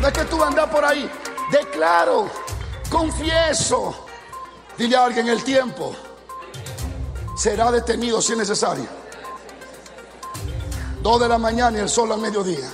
No es que tú andas por ahí. Declaro, confieso. Dile a alguien: el tiempo será detenido si es necesario. 2 de la mañana y el sol al mediodía.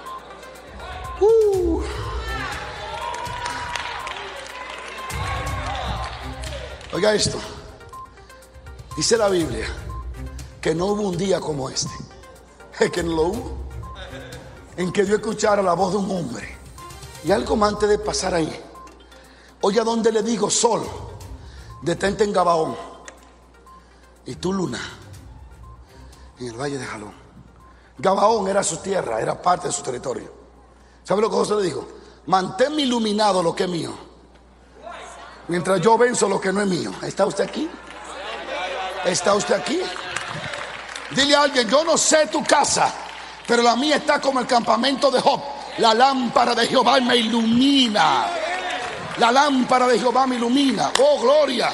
Oiga esto. Dice la Biblia que no hubo un día como este. Es que no lo hubo. En que Dios escuchara la voz de un hombre. Y algo más antes de pasar ahí. Oye, a donde le digo: sol, detente en Gabaón. Y tú, luna, en el valle de Jalón. Gabaón era su tierra, era parte de su territorio. ¿Sabe lo que José le dijo? Manténme iluminado lo que es mío, mientras yo venzo lo que no es mío. ¿Está usted aquí? ¿Está usted aquí? Dile a alguien: yo no sé tu casa, pero la mía está como el campamento de Job. La lámpara de Jehová me ilumina. La lámpara de Jehová me ilumina. Oh, gloria.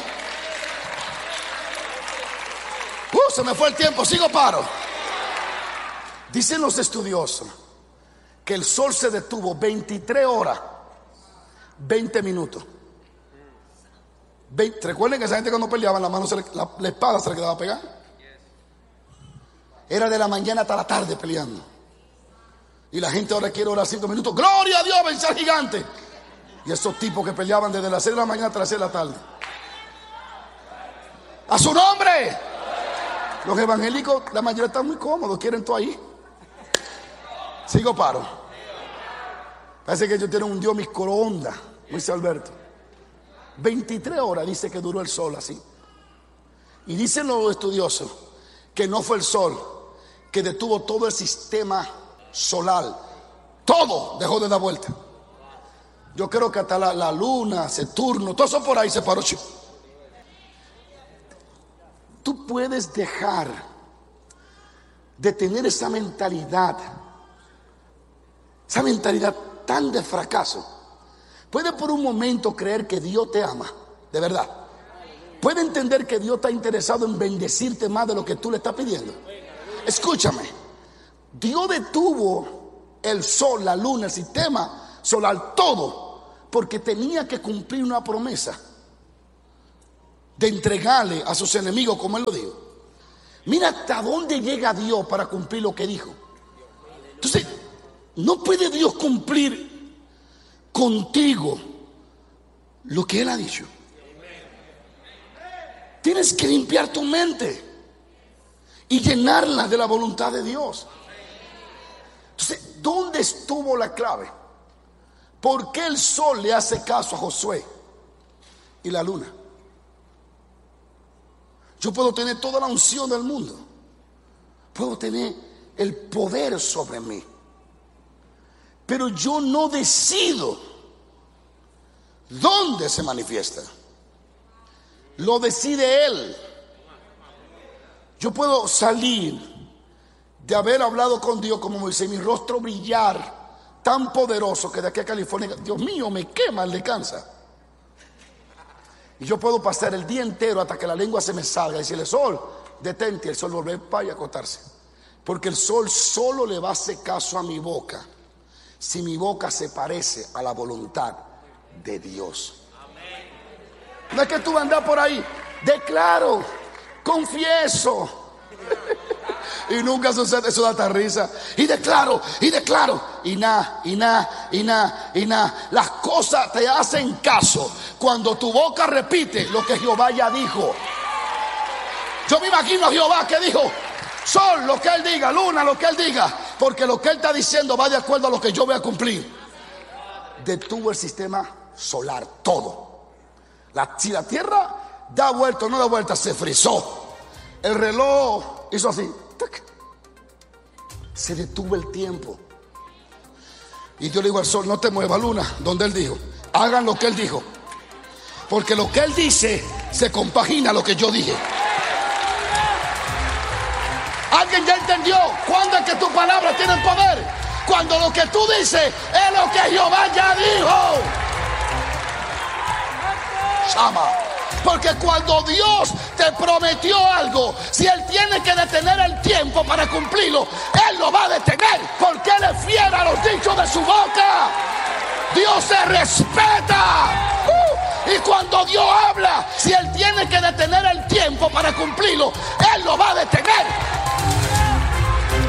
Se me fue el tiempo, sigo paro. Dicen los estudiosos que el sol se detuvo 23 horas 20 minutos. Recuerden que esa gente cuando peleaban, la espada se le quedaba pegada. Era de la mañana hasta la tarde peleando. Y la gente ahora quiere orar 5 minutos. Gloria a Dios, vencer al gigante. Y esos tipos que peleaban desde las 6 de la mañana hasta las 6 de la tarde. ¡A su nombre! Los evangélicos, la mayoría están muy cómodos, quieren todo ahí. Sigo paro. Parece que ellos tienen un Dios microondas, dice Alberto. 23 horas dice que duró el sol así. Y dicen los estudiosos que no fue el sol que detuvo todo el sistema solar. Todo dejó de dar vuelta. Yo creo que hasta la luna, Saturno, todo eso por ahí se paró. Tú puedes dejar de tener esa mentalidad tan de fracaso. Puede por un momento creer que Dios te ama, de verdad. Puede entender que Dios está interesado en bendecirte más de lo que tú le estás pidiendo. Escúchame, Dios detuvo el sol, la luna, el sistema solar, todo, porque tenía que cumplir una promesa de entregarle a sus enemigos, como él lo dijo. Mira hasta dónde llega Dios para cumplir lo que dijo. Entonces, no puede Dios cumplir contigo lo que él ha dicho. Tienes que limpiar tu mente y llenarla de la voluntad de Dios. Entonces, ¿dónde estuvo la clave? ¿Por qué el sol le hace caso a Josué y la luna? Yo puedo tener toda la unción del mundo, puedo tener el poder sobre mí, pero yo no decido dónde se manifiesta. Lo decide Él. Yo puedo salir de haber hablado con Dios como Moisés, mi rostro brillar tan poderoso que de aquí a California, Dios mío, me quema el descansa. Y yo puedo pasar el día entero hasta que la lengua se me salga y decirle: sol, detente, y el sol volver para y acostarse. Porque el sol solo le va a hacer caso a mi boca si mi boca se parece a la voluntad de Dios. No es que tú andas por ahí, declaro, confieso. Y nunca sucede, eso da hasta risa. Y declaro, y nada. Las cosas te hacen caso cuando tu boca repite lo que Jehová ya dijo. Yo me imagino a Jehová que dijo: sol, lo que él diga, luna, lo que él diga, porque lo que él está diciendo va de acuerdo a lo que yo voy a cumplir. Detuvo el sistema solar, todo. Si la tierra da vuelta o no da vuelta, se frizó. El reloj hizo así, se detuvo el tiempo. Y yo le digo al sol: no te muevas, luna, donde él dijo. Hagan lo que él dijo, porque lo que él dice se compagina a lo que yo dije. ¿Alguien ya entendió cuándo es que tus palabras tienen poder? Cuando lo que tú dices es lo que Jehová ya dijo. Chama. Porque cuando Dios te prometió algo, si Él tiene que detener el tiempo para cumplirlo, Él lo va a detener, porque Él es fiel a los dichos de su boca. Dios se respeta. Y cuando Dios habla, si Él tiene que detener el tiempo para cumplirlo, Él lo va a detener.